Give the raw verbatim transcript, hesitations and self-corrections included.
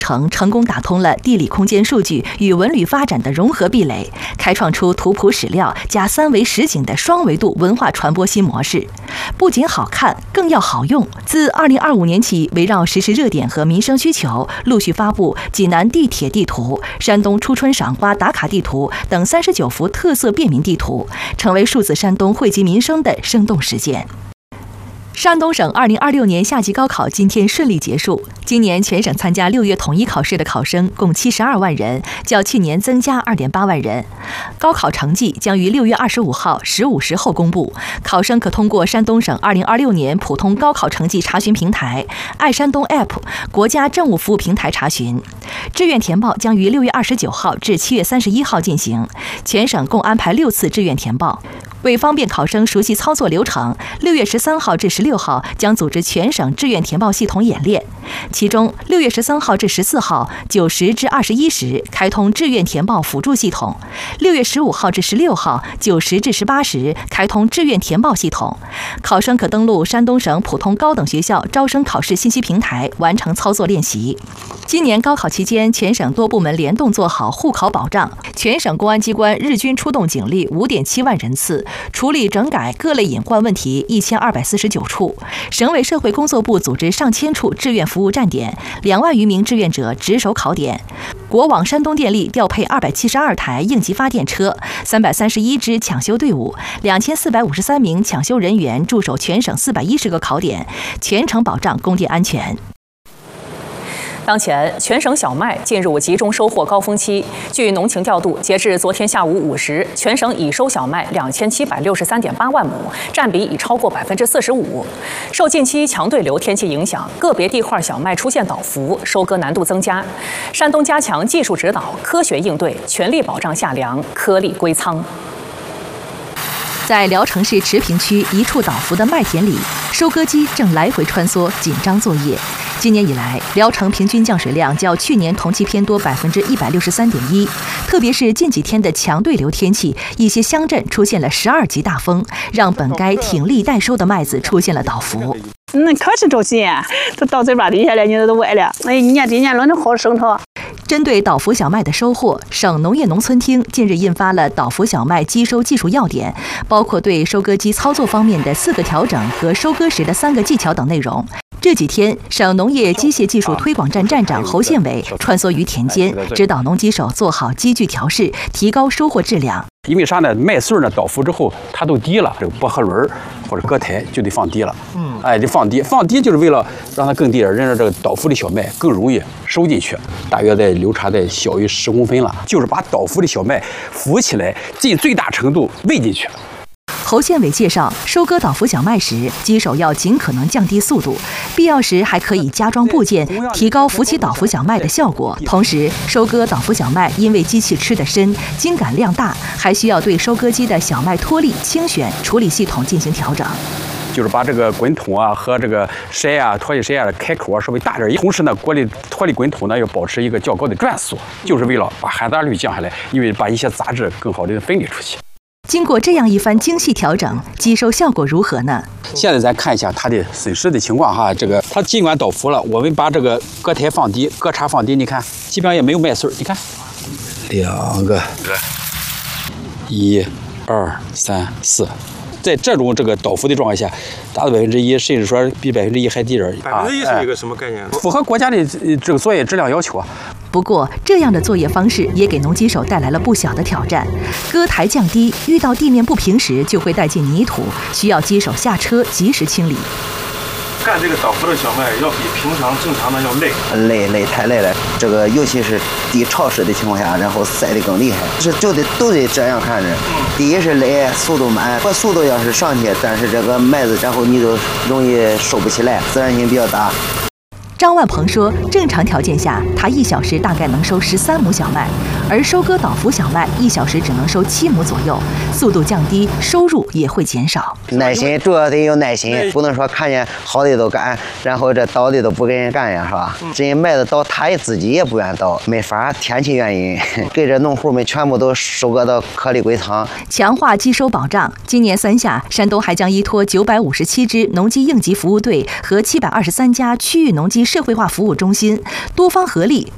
成成功打通了地理空间数据与文旅发展的融合壁垒，开创出图谱史料加三维实景的双维度文化传播新模式。不仅好看，更要好用。自二零二五年起，围绕时事热点和民生需求，陆续发布济南地铁地图、山东初春赏花打卡地图等三十九幅特色便民地图，成为数字山东惠及民生的生动实践。山东省二零二六年夏季高考今天顺利结束。今年全省参加六月统一考试的考生共七十二万人，较去年增加二点八万人。高考成绩将于六月二十五号十五时后公布，考生可通过山东省二零二六年普通高考成绩查询平台、爱山东 App、国家政务服务平台查询。志愿填报将于六月二十九号至七月三十一号进行，全省共安排六次志愿填报。为方便考生熟悉操作流程，六月十三号至十六号将组织全省志愿填报系统演练。其中，六月十三号至十四号九时至二十一时开通志愿填报辅助系统；六月十五号至十六号九时至十八时开通志愿填报系统。考生可登录山东省普通高等学校招生考试信息平台完成操作练习。今年高考期间，全省多部门联动做好护考保障，全省公安机关日均出动警力五点七万人次，处理整改各类隐患问题一千二百四十九处。省委社会工作部组织上千处志愿服务站点，两万余名志愿者值守考点。国网山东电力调配二百七十二台应急发电车，三百三十一支抢修队伍，两千四百五十三名抢修人员驻守全省四百一十个考点，全程保障供电安全。 当前，全省小麦进入集中收获高峰期。据农情调度，截至昨天下午五时，全省已收小麦两千七百六十三点八万亩，占比已超过百分之四十五。受近期强对流天气影响，个别地块小麦出现倒伏，收割难度增加。山东加强技术指导，科学应对，全力保障夏粮，颗粒归仓。 在聊城市池坪区一处倒伏的麦田里，收割机正来回穿梭，紧张作业。今年以来，聊城平均降水量较去年同期偏多百分之一百六十三点一。特别是近几天的强对流天气，一些乡镇出现了十二级大风，让本该挺力待收的麦子出现了倒伏。 那可是着急，都到嘴巴底下了，你都歪了。哎，你看今年轮的好生头。 针对倒伏小麦的收获，省农业农村厅近日印发了倒伏小麦机收技术要点，包括对收割机操作方面的四个调整和收割时的三个技巧等内容。这几天，省农业机械技术推广站站长侯宪伟穿梭于田间，指导农机手做好机具调试，提高收获质量。 因为啥呢？麦穗呢倒伏之后，它都低了，这个薄荷轮或者割台就得放低了。嗯，哎，得放低，放低就是为了让它更低，让这个倒伏的小麦更容易收进去，大约在流差在小于十公分了，就是把倒伏的小麦浮起来，尽最大程度喂进去。 侯宪伟介绍，收割倒伏小麦时，机手要尽可能降低速度，必要时还可以加装部件，提高浮起倒伏小麦的效果。同时，收割倒伏小麦因为机器吃得深，茎秆量大，还需要对收割机的小麦脱粒、清选、处理系统进行调整。 就是把这个滚筒啊和这个筛啊、脱粒筛啊的开口啊稍微大点，同时呢，过滤脱粒滚筒呢要保持一个较高的转速，就是为了把含杂率降下来，因为把一些杂质更好的分离出去。 经过这样一番精细调整，机收效果如何呢？ 现在咱看一下它的损失的情况哈，这个它尽管倒伏了，我们把这个割台放低，割茬放低，你看基本上也没有麦穗，你看，两个，一、二、三、四。在这种这个倒伏的状态下，达到百分之一，甚至说比百分之一还低点。 百分之一是一个什么概念？ 符合国家的这个作业质量要求啊。 不过，这样的作业方式也给农机手带来了不小的挑战。割台降低，遇到地面不平时就会带进泥土，需要机手下车及时清理。 干这个倒伏的小麦要比平常正常的要累， 累累太累了。这个尤其是低潮湿的情况下，然后晒得更厉害，是就得都得这样看着。第一是累，速度慢，我速度要是上去，但是这个麦子然后你都容易收不起来，自然性比较大。 张万鹏说，正常条件下，他一小时大概能收十三亩小麦，而收割倒伏小麦一小时只能收七亩左右，速度降低，收入也会减少。 耐心，主要得有耐心，不能说看见好的都干，然后这倒的都不给人干呀，是吧？这麦子倒，他也自己也不愿倒，没法，天气原因，给这农户们全部都收割到颗粒归仓。 强化机收保障，今年三下，山东还将依托九百五十七支农机应急服务队和七百二十三家区域农机社会化服务中心，多方合力